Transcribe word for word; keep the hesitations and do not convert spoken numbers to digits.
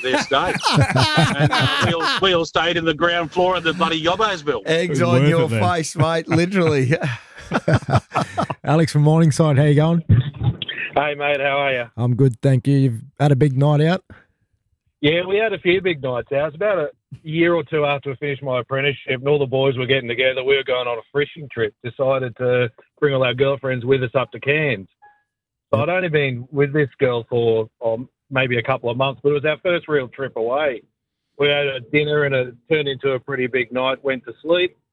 their state. and uh, we, all, we all stayed in the ground floor of the bloody Yobbo's built. Eggs It was on worth your it then. face, mate, literally. Alex from Morningside, how you going? Hey, mate, how are you? I'm good, thank you. You've had a big night out? Yeah, we had a few big nights out. It's about a year or two after I finished my apprenticeship and all the boys were getting together. We were going on a fishing trip. Decided to bring all our girlfriends with us up to Cairns. So I'd only been with this girl for um, maybe a couple of months, but it was our first real trip away. We had a dinner and it turned into a pretty big night, went to sleep.